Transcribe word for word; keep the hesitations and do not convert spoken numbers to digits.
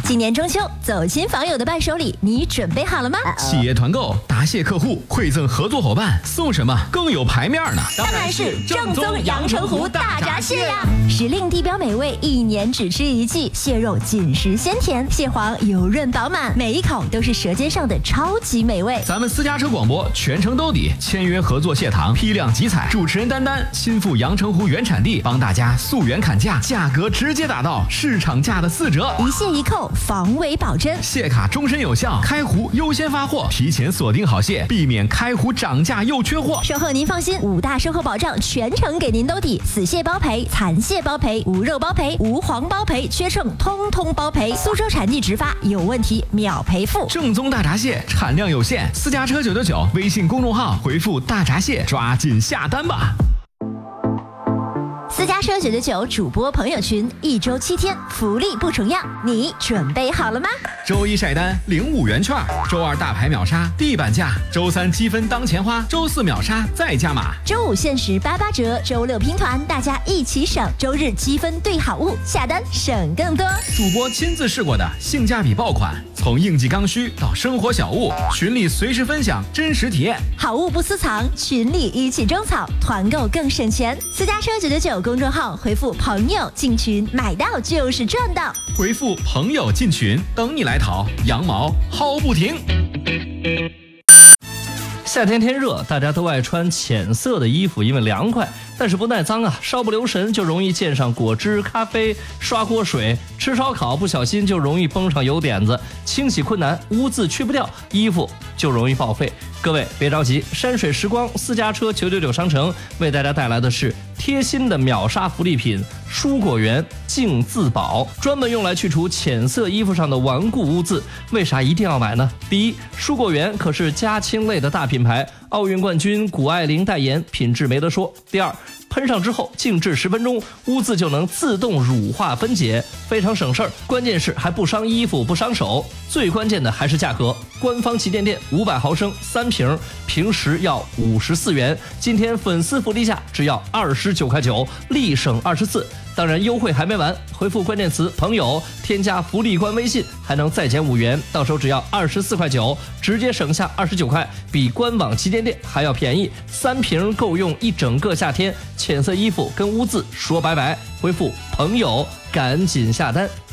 今年中秋，走亲访友的伴手礼，你准备好了吗？ 企业团购答谢客户，馈赠合作伙伴，送什么更有排面呢？ 当然是正宗阳澄湖大闸蟹呀！时令地标美味，一年只吃一季，蟹肉紧实鲜甜，蟹黄油润饱满，每一口都是舌尖上的超级美味。 咱们私家车广播全程兜底，签约合作蟹塘，批量集采，主持人丹丹亲赴阳澄湖原产地，帮大家溯源砍价，价格直接打到市场价的四折， 一蟹一扣，防伪保真， 蟹卡终身有效，开湖优先发货，提前锁定好蟹，避免开湖涨价又缺货。 售后您放心，五大售后保障全程给您兜底，死蟹包赔，残蟹包赔，无肉包赔，无黄包赔，缺秤通通包赔。苏州产地直发，有问题秒赔付。 正宗大闸蟹产量有限，私家车九九九微信公众号回复大闸蟹，抓紧下单吧。 私家车九九九主播朋友群，一周七天，福利不重样，你准备好了吗？ 周一晒单领五元券，周二大牌秒杀地板价，周三积分当钱花，周四秒杀再加码， 周五限时八八折，周六拼团，大家一起省，周日积分兑好物，下单省更多。 主播亲自试过的性价比爆款，从应季刚需到生活小物，群里随时分享真实体验， 好物不私藏，群里一起种草，团购更省钱。私家车九九九公众号回复朋友进群，买到就是赚到。 回复朋友进群，等你来淘，羊毛薅不停。 夏天天热，大家都爱穿浅色的衣服，因为凉快，但是不耐脏啊，稍不留神就容易溅上果汁、咖啡、刷锅水，吃烧烤不小心就容易崩上油点子，清洗困难，污渍去不掉，衣服就容易报废。各位别着急，山水时光私家车九九九商城为大家带来的是贴心的秒杀福利品蔬果园净自保，专门用来去除浅色衣服上的顽固污渍。为啥一定要买呢？第一，蔬果园可是家禽类的大品牌，奥运冠军谷爱凌代言，品质没得说。第二，喷上之后静置十分钟，污渍就能自动乳化分解，非常省事儿。关键是还不伤衣服不伤手，最关键的还是价格。官方旗舰店五百毫升三瓶，平时要五十四元，今天粉丝福利价只要二十九块九，立省二十四。当然优惠还没完，回复关键词朋友，添加福利官微信，还能再减五元，到手只要二十四块九，直接省下二十九块，比官网旗舰店还要便宜。三瓶够用一整个夏天，浅色衣服跟污渍说拜拜。回复朋友，赶紧下单。